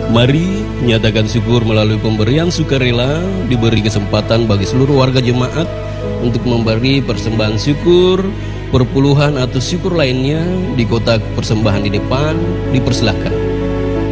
Mari nyatakan syukur melalui pemberian sukarela. Diberi kesempatan bagi seluruh warga jemaat untuk memberi persembahan syukur, perpuluhan atau syukur lainnya di kotak persembahan di depan. Dipersilahkan.